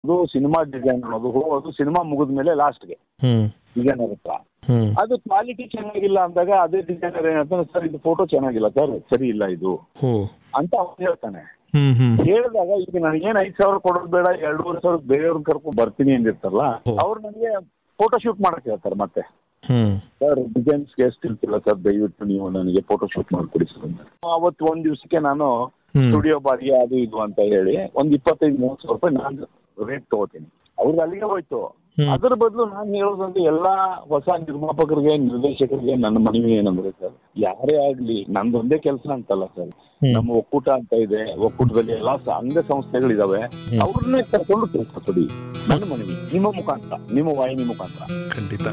Cinema design ಅನ್ನೋದು ಹೋಗೋದು cinema ಮುಗಿದ್ಮೇಲೆ ಲಾಸ್ಟ್ಗೆ ಡಿಸೈನರ್ ಹತ್ರ. ಅದು ಕ್ವಾಲಿಟಿ ಚೆನ್ನಾಗಿಲ್ಲ ಅಂದಾಗ ಅದೇ ಡಿಸೈನರ್ ಏನಂತ ಸರ್ ಇದು ಫೋಟೋ ಚೆನ್ನಾಗಿಲ್ಲ ಸರ್, ಸರಿ ಇಲ್ಲ ಇದು ಅಂತ ಅವ್ನು ಹೇಳ್ತಾನೆ. ಹೇಳಿದಾಗ ಈಗ ನನಗೇನು 5,000 ಕೊಡೋದು ಬೇಡ, 2,500 ಬೇರೆಯವ್ರನ್ನ ಕರ್ಕೊಂಡು ಬರ್ತೀನಿ ಅಂದಿರ್ತಾರಲ್ಲ, ಅವ್ರು ನನಗೆ ಫೋಟೋ ಶೂಟ್ ಮಾಡಕ್ ಹೇಳ್ತಾರೆ. ಮತ್ತೆ ಸರ್ ಡಿಸೈನ್ಸ್ಗೆ ಎಷ್ಟು ಇರ್ತಿಲ್ಲ ಸರ್, ದಯವಿಟ್ಟು ನೀವು ನನಗೆ ಫೋಟೋ ಶೂಟ್ ಮಾಡ್ಕೊಡಿ ಸರ್. ಅವತ್ತು ಒಂದ್ ದಿವಸಕ್ಕೆ ನಾನು ಸ್ಟುಡಿಯೋ ಬಾಡಿಗೆ ಅದು ಇದು ಅಂತ ಹೇಳಿ ಒಂದು 25,000-30,000 ರೂಪಾಯಿ ನಾನು ರೇಟ್ ತಗೋತೀನಿ. ಅವ್ರಿಗೆ ಅಲ್ಲಿಗೆ ಹೋಯ್ತು. ಅದರ ಬದಲು ನಾನು ಹೇಳೋದಂದ್ರೆ ಎಲ್ಲಾ ಹೊಸ ನಿರ್ಮಾಪಕರಿಗೆ, ನಿರ್ದೇಶಕರಿಗೆ ನನ್ನ ಮನವಿ ಏನಂದ್ರೆ ಸರ್, ಯಾರೇ ಆಗ್ಲಿ ನಂದೊಂದೇ ಕೆಲಸ ಅಂತಲ್ಲ ಸರ್, ನಮ್ಮ ಒಕ್ಕೂಟ ಅಂತ ಇದೆ, ಒಕ್ಕೂಟದಲ್ಲಿ ಎಲ್ಲಾ ಅಂಗ ಸಂಸ್ಥೆಗಳಿದಾವೆ, ಅವ್ರನ್ನೇ ಕರ್ಕೊಂಡು ಕೆಲಸ ಕೊಡಿ. ನನ್ನ ಮನವಿ ನಿಮ್ಮ ಮುಖಾಂತರ, ನಿಮ್ಮ ವಾಹಿನಿ ಮುಖಾಂತರ. ಖಂಡಿತ.